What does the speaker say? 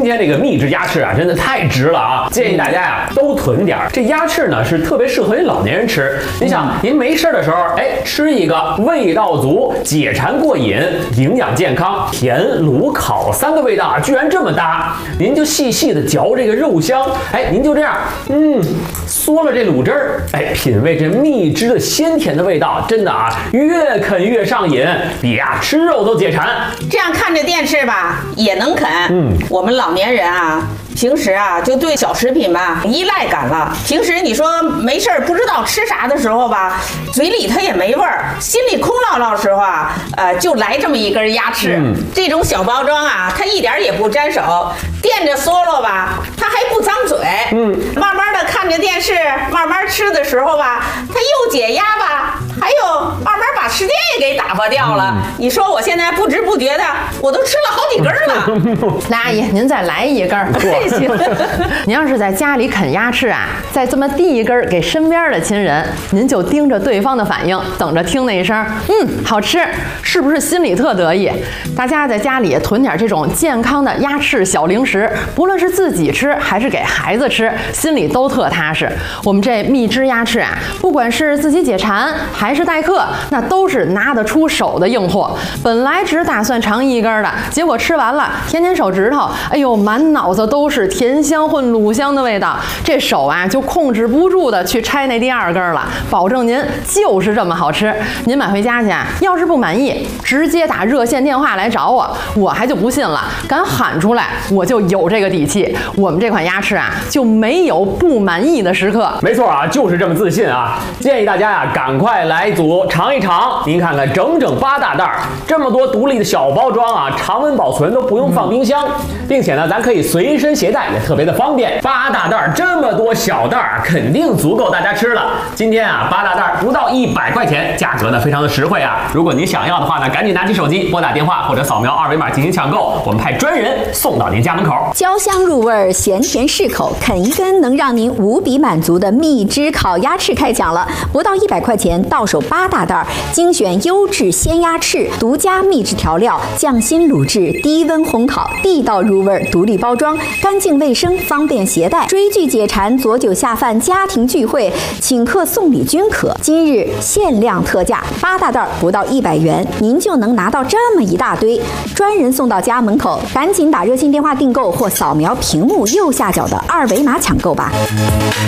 天这个秘制鸭翅啊，真的太值了啊！建议大家呀都囤点儿。这鸭翅呢是特别适合您老年人吃。你想，您没事的时候，吃一个，味道足，解馋过瘾，营养健康，甜卤烤3个味道啊，居然这么搭！您就细细的嚼这个肉香，您就这样，嗦了这卤汁儿，品味这蜜汁的鲜甜的味道，真的啊，越啃越上瘾，比吃肉都解馋。 这样看着电视吧，也能啃。我们老年人啊，平时啊就对小食品吧依赖感了。平时你说没事不知道吃啥的时候吧，嘴里它也没味儿，心里空落落的时候啊，就来这么一根鸭翅。这种小包装啊，它一点也不沾手，垫着嗦了吧，它还不脏嘴。慢慢的看着电视，慢慢吃的时候吧，它又解压吧，还有慢慢把时间也给打发掉了。你说我现在不知不觉的，我都吃了好几根了。 那阿姨，您再来一根。 行。 您要是在家里啃鸭翅啊，再这么递一根给身边的亲人，您就盯着对方的反应，等着听那一声好吃，是不是心里特得意？大家在家里囤点这种健康的鸭翅小零食，不论是自己吃还是给孩子吃，心里都特踏实。我们这蜜汁鸭翅啊，不管是自己解馋还是待客，那都是拿得出手的硬货。本来只打算尝一根的，结果吃完了，舔舔手指头，哎呦，满脑子都是甜香混卤香的味道，这手啊就控制不住的去拆那第2根了，保证您就是这么好吃。您买回家去啊，要是不满意，直接打热线电话来找我，我还就不信了，敢喊出来，我就有这个底气。我们这款鸭翅啊，就没有不满意的时刻。 没错啊，就是这么自信啊！建议大家呀，赶快来组尝一尝。您看看，整整8大袋，这么多独立的小包装啊，常温保存都不用放冰箱，并且呢，咱可以随身携带，也特别的方便。8大袋这么多小袋，肯定足够大家吃了。今天啊，8大袋不到100块钱，价格呢非常的实惠啊。如果您想要的话呢，赶紧拿起手机拨打电话或者扫描2维码进行抢购，我们派专人送到您家门口。 焦香入味，咸甜适口，啃一根能让您无比满足的蜜汁烤鸭翅开抢了！不到100块钱，到手8大袋，精选优质鲜鸭翅，独家秘制调料，匠心卤制，低温烘烤，地道入味，独立包装，干净卫生，方便携带。追剧解馋，佐酒下饭，家庭聚会，请客送礼均可。今日限量特价，8大袋不到100元，您就能拿到这么一大堆，专人送到家门口。赶紧打热线电话订购或扫描屏幕右下角的2维码抢购吧。